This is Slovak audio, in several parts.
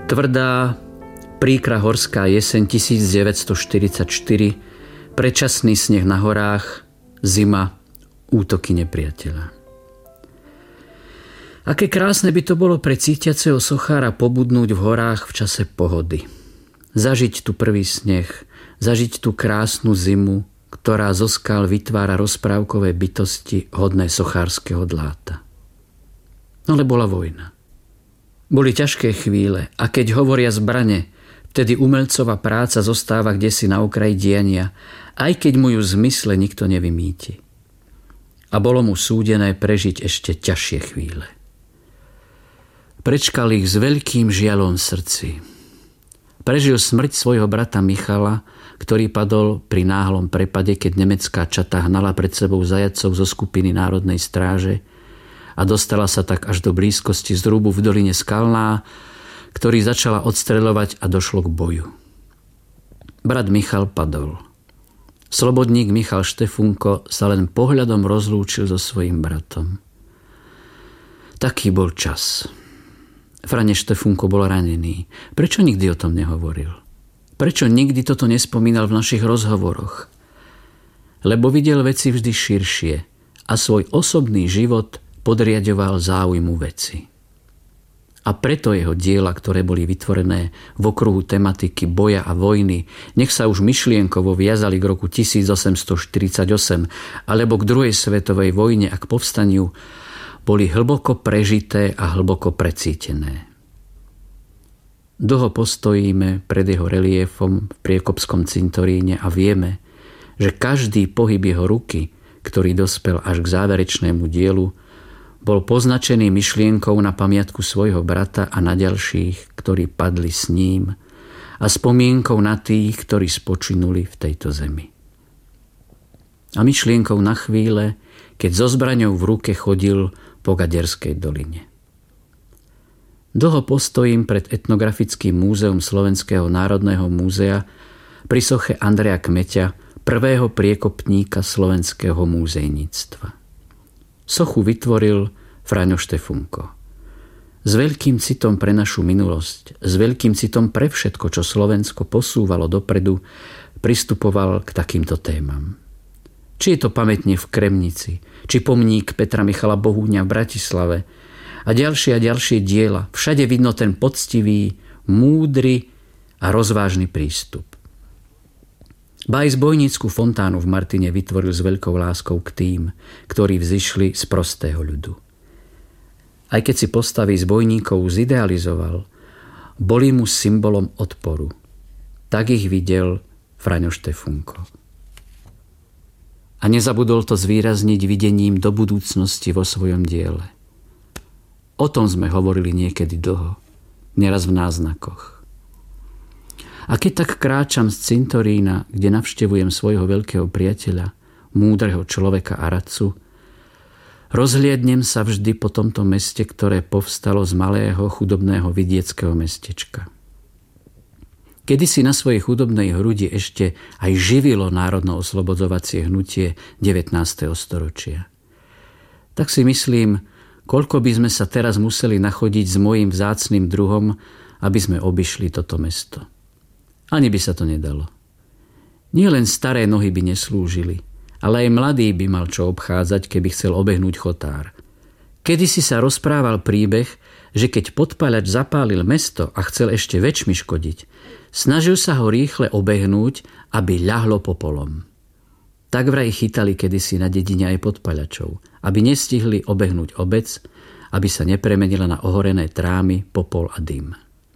Tvrdá, príkra horská jeseň 1944, predčasný sneh na horách, zima, útoky nepriateľa. Aké krásne by to bolo pre cítiaceho sochára pobudnúť v horách v čase pohody. Zažiť tu prvý sneh, zažiť tú krásnu zimu, ktorá zo skál vytvára rozprávkové bytosti hodné sochárskeho dláta. Ale bola vojna. Boli ťažké chvíle a keď hovoria zbrane, vtedy umelcová práca zostáva kdesi na okraji diania, aj keď mu ju v zmysle nikto nevymýti. A bolo mu súdené prežiť ešte ťažšie chvíle. Prečkal ich s veľkým žiaľom v srdci. Prežil smrť svojho brata Michala, ktorý padol pri náhlom prepade, keď nemecká čata hnala pred sebou zajatcov zo skupiny Národnej stráže a dostala sa tak až do blízkosti zrubu v doline Skalná, ktorý začala odstreľovať a došlo k boju. Brat Michal padol. Slobodník Michal Štefunko sa len pohľadom rozlúčil so svojím bratom. Taký bol čas. Frane Štefunko bol ranený. Prečo nikdy o tom nehovoril? Prečo nikdy toto nespomínal v našich rozhovoroch? Lebo videl veci vždy širšie a svoj osobný život podriaďoval záujmu veci. A preto jeho diela, ktoré boli vytvorené v okruhu tematiky boja a vojny, nech sa už myšlienkovo viazali k roku 1848 alebo k druhej svetovej vojne a k povstaniu, boli hlboko prežité a hlboko precítené. Dlho postojíme pred jeho reliéfom v Priekopskom cintoríne a vieme, že každý pohyb jeho ruky, ktorý dospel až k záverečnému dielu, bol poznačený myšlienkou na pamiatku svojho brata a na ďalších, ktorí padli s ním, a spomienkou na tých, ktorí spočinuli v tejto zemi. A myšlienkou na chvíle, keď so zbraňou v ruke chodil po Gaderskej doline. Dlho postojím pred etnografickým múzeum Slovenského národného múzea pri soche Andreja Kmeťa, prvého priekopníka slovenského múzejníctva. Sochu vytvoril Fraňo Štefunko. S veľkým citom pre našu minulosť, s veľkým citom pre všetko, čo Slovensko posúvalo dopredu, pristupoval k takýmto témam. Či je to pamätne v Kremnici, či pomník Petra Michala Bohúňa v Bratislave a ďalšie diela, všade vidno ten poctivý, múdry a rozvážny prístup. Ba aj zbojnícku fontánu v Martine vytvoril s veľkou láskou k tým, ktorí vzišli z prostého ľudu. Aj keď si postavy zbojníkov zidealizoval, boli mu symbolom odporu. Tak ich videl Fraňo Štefunko. A nezabudol to zvýrazniť videním do budúcnosti vo svojom diele. O tom sme hovorili niekedy dlho, neraz v náznakoch. A keď tak kráčam z cintorína, kde navštevujem svojho veľkého priateľa, múdreho človeka a radcu, rozhliadnem sa vždy po tomto meste, ktoré povstalo z malého chudobného vidieckého mestečka. Kedysi na svojej chudobnej hrudi ešte aj živilo národno-oslobodzovacie hnutie 19. storočia. Tak si myslím, koľko by sme sa teraz museli nachodiť s mojím vzácnym druhom, aby sme obišli toto mesto. Ani by sa to nedalo. Nie len staré nohy by neslúžili, ale aj mladý by mal čo obchádzať, keby chcel obehnúť chotár. Kedysi sa rozprával príbeh, že keď podpaľač zapálil mesto a chcel ešte väčšmi škodiť, snažil sa ho rýchle obehnúť, aby ľahlo popolom. Tak vraj chytali kedysi na dedine aj podpaľačov, aby nestihli obehnúť obec, aby sa nepremenila na ohorené trámy, popol a dym.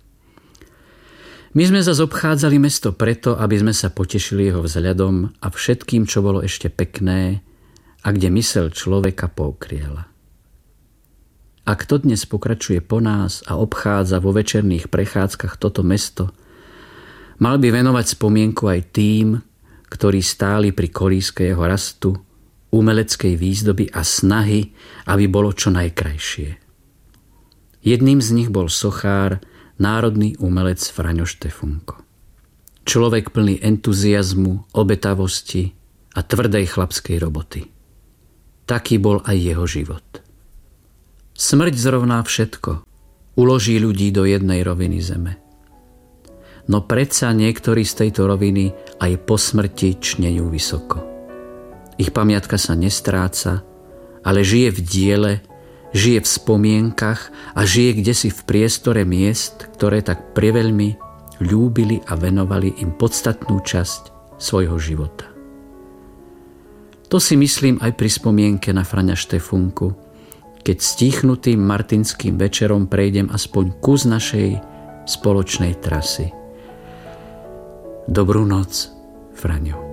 My sme zas obchádzali mesto preto, aby sme sa potešili jeho vzhľadom a všetkým, čo bolo ešte pekné a kde myseľ človeka poukriela. A kto dnes pokračuje po nás a obchádza vo večerných prechádzkach toto mesto, mal by venovať spomienku aj tým, ktorí stáli pri kolíske jeho rastu, umeleckej výzdoby a snahy, aby bolo čo najkrajšie. Jedným z nich bol sochár, národný umelec Fraňo Štefunko. Človek plný entuziazmu, obetavosti a tvrdej chlapskej roboty. Taký bol aj jeho život. Smrť zrovná všetko, uloží ľudí do jednej roviny zeme. No predsa niektorí z tejto roviny aj po smrti čnejú vysoko. Ich pamiatka sa nestráca, ale žije v diele, žije v spomienkach a žije kdesi v priestore miest, ktoré tak priveľmi ľúbili a venovali im podstatnú časť svojho života. To si myslím aj pri spomienke na Fraňa Štefunku, keď stíchnutým martinským večerom prejdem aspoň kus našej spoločnej trasy. Dobrú noc, Fraňo.